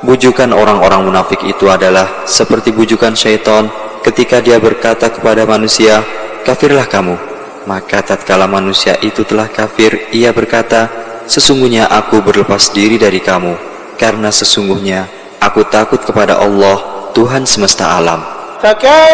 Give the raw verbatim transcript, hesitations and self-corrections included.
Bujukan orang-orang munafik itu adalah seperti bujukan syaitan ketika dia berkata kepada manusia, "Kafirlah kamu." Maka tatkala manusia itu telah kafir, ia berkata, "Sesungguhnya aku berlepas diri dari kamu, karena sesungguhnya aku takut kepada Allah, Tuhan semesta alam."